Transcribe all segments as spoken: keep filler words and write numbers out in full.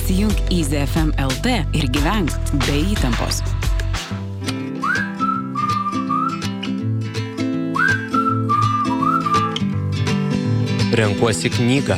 Įsijunk Easy F M L T ir gyvenk be įtampos. Renkuosi knygą.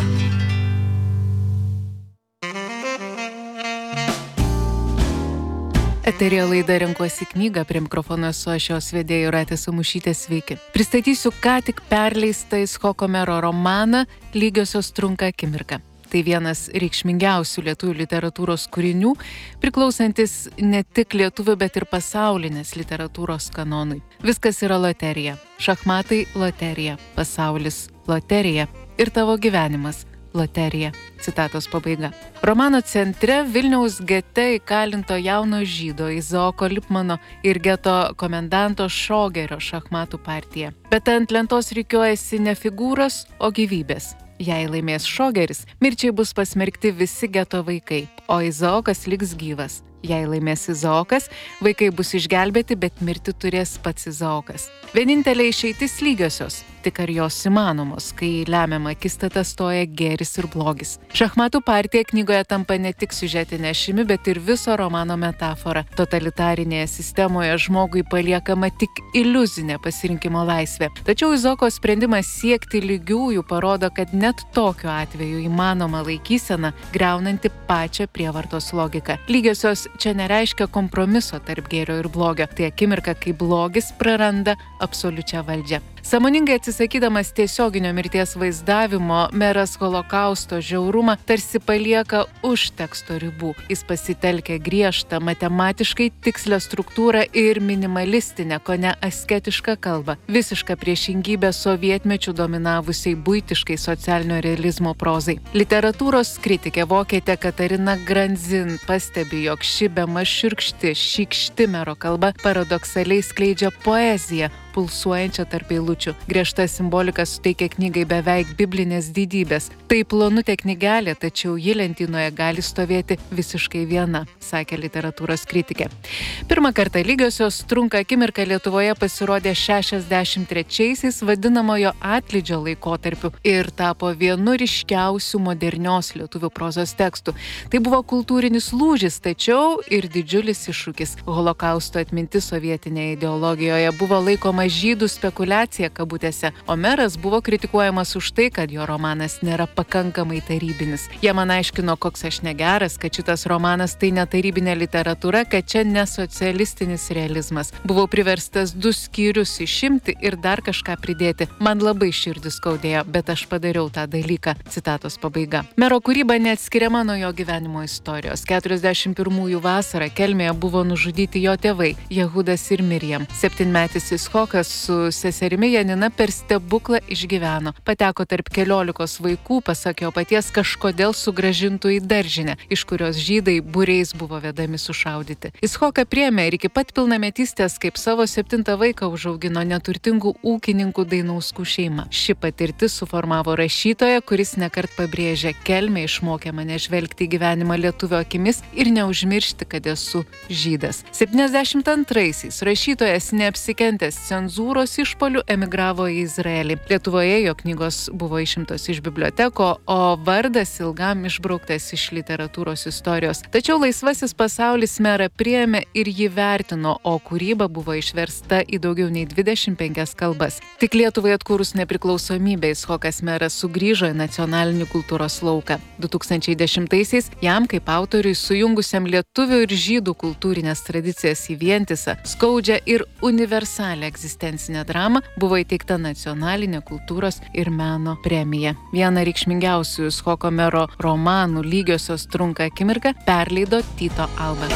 Eterija laida Renkuosi knygą, prie mikrofono esu aš jos vedėja Jūratė Samušytė, sveiki. Pristatysiu ką tik perleistą Icchoko Mero romaną Lygiosios trunka akimirka. Tai vienas reikšmingiausių lietuvių literatūros kūrinių, priklausantis ne tik lietuvių, bet ir pasaulinės literatūros kanonui. Viskas yra loterija. Šachmatai – loterija, pasaulis – loterija ir tavo gyvenimas – loterija. Citatos pabaiga. Romano centre Vilniaus gete įkalinto jauno žydo Izaoko Lipmano ir geto komendanto Šogerio šachmatų partija. Bet ant lentos rikiuojasi ne figūros, o gyvybės. Jei laimės Šogeris, mirčiai bus pasmerkti visi geto vaikai, o Izaokas liks gyvas. Jei laimės Izaokas, vaikai bus išgelbėti, bet mirti turės pats Izaokas. Vienintelė išeitis lygiosios, tik ar jos įmanomos, kai lemiamą akistatą stoja gėris ir blogis. Šachmatų partija knygoje tampa ne tik siužetinė ašimi, bet ir viso romano metafora. Totalitarinėje sistemoje žmogui paliekama tik iliuzinė pasirinkimo laisvė. Tačiau Izaoko sprendimas siekti lygiųjų parodo, kad net tokiu atveju įmanoma laikysena, griaunanti pačią prievartos logiką. Lygiosios čia nereiškia kompromiso tarp gėrio ir blogio. Tai akimirka, kai blogis praranda absoliučią valdžią. Sąmoningai atsisakydamas tiesioginio mirties vaizdavimo, Meras holokausto žiaurumą tarsi palieka už teksto ribų. Jis pasitelkia griežtą, matematiškai tikslę struktūrą ir minimalistinę, kone asketišką kalbą. Visišką priešingybę sovietmečių dominavusiai buitiškai socialinio realizmo prozai. Literatūros kritikė vokietė Katarina Granzin pastebi, jog ši bemaž šiurkšti, šykšti Mero kalba paradoksaliai skleidžia poeziją, pulsuojančią tarp eilučių. Griežta simbolika suteikia knygai beveik biblinės didybės. Tai plonutė knygelė, tačiau ji lentynoje gali stovėti visiškai viena, sakė literatūros kritikė. Pirmą kartą Lygiosios trunka akimirka Lietuvoje pasirodė šešiasdešimt trečiaisiais vadinamojo atlydžio laikotarpiu ir tapo vienu ryškiausių modernios lietuvių prozos tekstų. Tai buvo kultūrinis lūžis, tačiau ir didžiulis iššūkis. Holokausto atmintis sovietinėje ideologijoje buvo laikoma žydų spekulacija kabutėse, o Meras buvo kritikuojamas už tai, kad jo romanas nėra pakankamai tarybinis. Jie man aiškino, koks aš negeras, kad šitas romanas tai ne tarybinė literatūra, kad čia ne socialistinis realizmas. Buvau priverstas du skyrius išimti ir dar kažką pridėti. Man labai širdis skaudėjo, bet aš padariau tą dalyką. Citatos pabaiga. Mero kūryba neatskiriama nuo jo gyvenimo istorijos. keturiasdešimt pirmųjų vasarą Kelmėje buvo nužudyti jo tėvai, Jehudas ir Mirjam. Septynmetis Icchokas su seserimi Janina per stebuklą išgyveno. Pateko tarp keliolikos vaikų, pasak jo paties, kažkodėl sugrąžintų į daržinę, iš kurios žydai būriais buvo vedami sušaudyti. Icchoką priėmė ir iki pat pilnametystės kaip savo septintą vaiką užaugino neturtingų ūkininkų Dainauskų šeima. Ši patirtis suformavo rašytoją, kuris nekart pabrėžė: Kelmė išmokė mane žvelgti į gyvenimą lietuvio akimis ir neužmiršti, kad esu žydas. septyniasdešimt antraisiais rašytojas neapsikentęs cenzūros išpolių emigravo į Izraelį. Lietuvoje jo knygos buvo išimtos iš biblioteko, o vardas ilgam išbrauktas iš literatūros istorijos. Tačiau laisvasis pasaulis Merą priėmė ir jį vertino, o kūryba buvo išversta į daugiau nei dvidešimt penkias kalbas. Tik Lietuvai atkūrus nepriklausomybę, Icchokas Meras sugrįžo į nacionalinį kultūros lauką. du tūkstančiai dešimtaisiais jam kaip autoriui sujungusiam lietuvių ir žydų kultūrinės tradicijas į vientisą, skaudžią ir universalią egzistencinę dramą buvo įteikta nacionalinė kultūros ir meno premija. Vieną reikšmingiausių Icchoko Mero romanų Lygiosios trunka akimirka perleido Tyto Alba.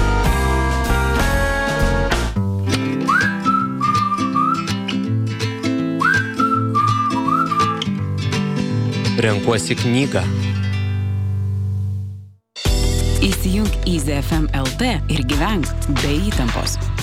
Renkuosi knygą. Įsijunk Easy F M L T ir gyvenk be įtampos.